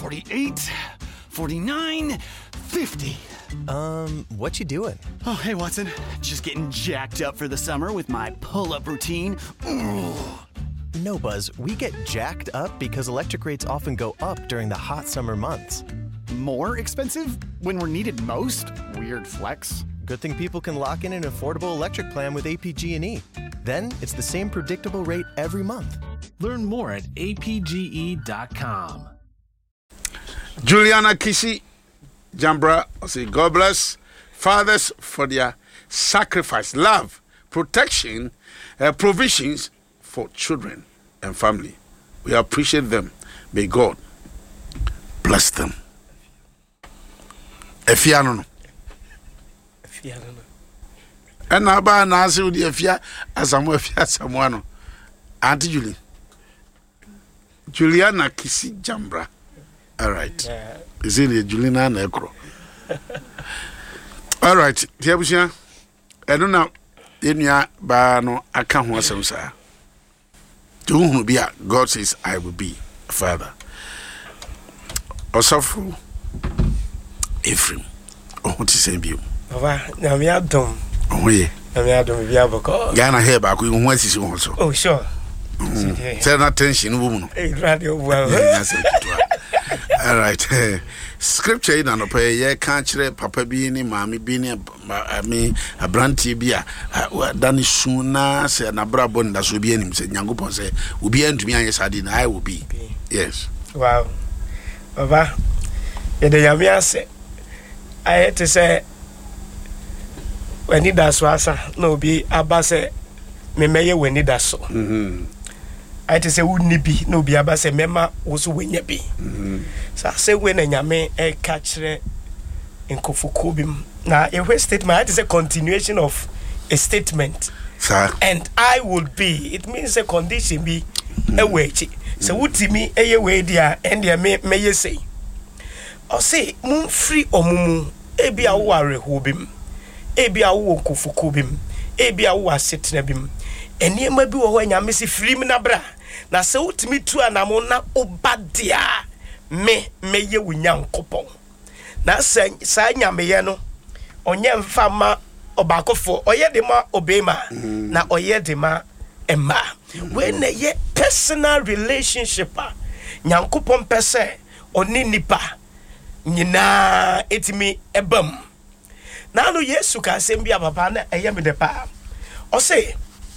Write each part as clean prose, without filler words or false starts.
48, 49, 50. What you doing? Oh, hey, Watson. Just getting jacked up for the summer with my pull-up routine. Ooh. No, Buzz, we get jacked up because electric rates often go up during the hot summer months. More expensive when we're needed most? Weird flex. Good thing people can lock in an affordable electric plan with APG&E. Then it's the same predictable rate every month. Learn more at apge.com. Juliana Kisi Jambra, I say God bless fathers for their sacrifice, love, protection, provisions for children and family. We appreciate them. May God bless them. Efiano. And Aba Nasi with the Efia as I'm with Samuano. Auntie Julie. Juliana Kisi Jambra. All right. Is it Juliana Necro? All right. Here we are. I don't know. In your bano, I can't want some, sir. To whom will be God says, I will be a father. Osofu Ephraim. Oh, what is saying you? Namiadum. Oh, yeah. Namiadum, Biaboko. Ghana hair back with one is also. Oh, sure. Turn attention, woman. Radio well. All right. Scripture in an pay, yeah, can't papa being mammy being a branty beer. Danny sooner say an abrabon that will be in him, said Yango say, will be end to me, yes, I didn't. I will be. Yes. Wow. Baba, the Yamia say, I had to say, when he does wasa, no be abase, me may when he does so. I had to say, wouldn't be no be abase, mema also when ye be. So I say, when a yame a catch in Kofukubim. Now, a statement, I had to say, continuation of a statement. Sir. And I will be, it means a condition be a wait. So, would me a way, dear, and dear may you say, or say, moon free or mumu, a be a warrior hobim. Ebi awo kufukubim ebi awo asetnabim eni ma bi wo ho anya mesi free na bra na se utimi tu anamo na obadia me ye wunyankopon na sa nyameye no onye mfa ma obakofo oye de ma obema na oye de ma emma when ye personal relationship nyankopon pese oni nipa nyina etimi ebam. Now, yes, you can send me a papa, and I am the pa. Or say,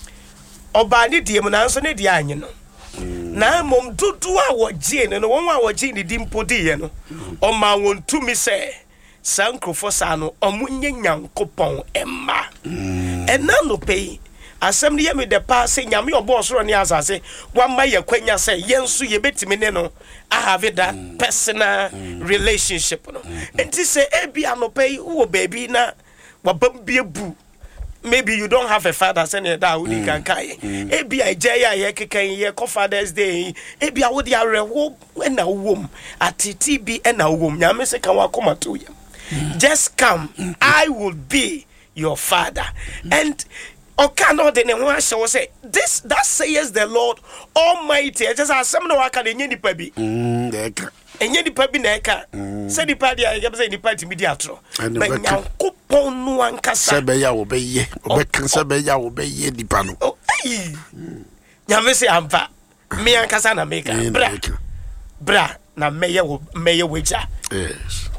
Obani Diamonanson, the onion. Now, Mom, do our gin and 1 hour gin, the dimpodiano. Or my one to me say, Sanko Fosano, or Munyan Copon, Emma. And now no pay. Assembly me the pass saying, I'm your boss, Ronnie, as I say, 1 my acquaintance say, Yensu, you bet me, no. I have it that personal relationship. And to say, Ebi, I no pay, oh, baby, na, what be a boo. Maybe you don't have a father, send it down, you can carry. Ebi, I jaya, can ye, Father's Day. Ebi, I would ya rehope when a womb at TTB and a womb. Yamese can walk come to you. Just come, I will be your father. And or cannot anyone shall say this that says the Lord Almighty. Just as some no can any pabi. And any pabi neka. Say the party I say the party mediatro. But now coupon no one can say obey ye. Obekansabeya obey ye di pano. Oh, hey. Yamese ampa. Me and Casana make bra na mayor wager. Yes.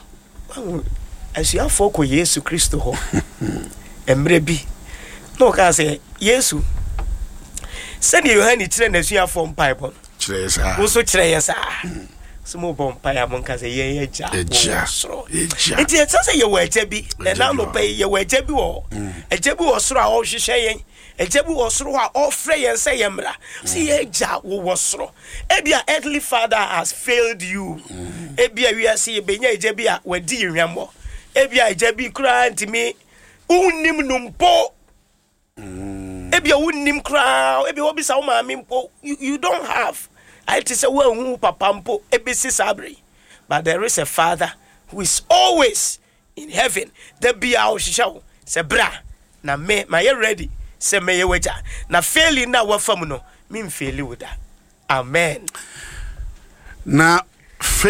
As you have folk with Jesus Christ ho. Emrebi. No, can say, yes, send you any train as you have from pipe on. Also, trays are small bomb pie among us a year. It is as you were Jebby, and now no pay your way Jebby or a Jebby or through all she saying, a Jebby or through all Frey and say, Emra. See a job was through. Ebia earthly father has failed you. Ebia, we are seeing Benya Jebia, where dear Rambo. Ebia Jebby crying to me, Unim numpo. Ebi a wunnim kra ebi obi sa ma mimpo you don't have I say well hu papa mpo ebi sisabre but there is a father who is always in heaven there be our shishaw se bra na me my ready se me ye weja na failing na wa fam no me fail with that amen na